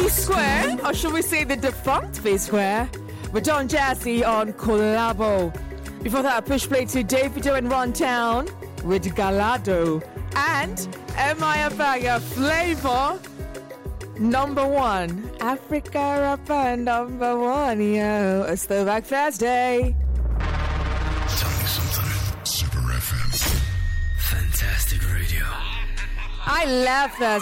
P-Square, or should we say the defunct P-Square, with Don Jazzy on Collabo. Before that, I push play to Davido and Runtown with Galado. And Emma Baga Flavor, number one. Africa rapper, number one, yo. It's Throwback Thursday. Tell me something. Super FM. Fantastic radio. I love Thursday.